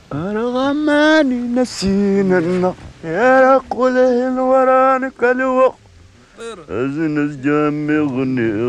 أرغماني نسينا النار يا قوله الورانك الوقت أزنز جامي غني